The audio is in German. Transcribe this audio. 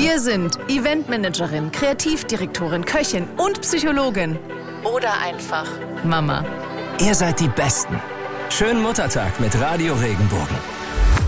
Wir sind Eventmanagerin, Kreativdirektorin, Köchin und Psychologin. Oder einfach Mama. Ihr seid die Besten. Schönen Muttertag mit Radio Regenbogen.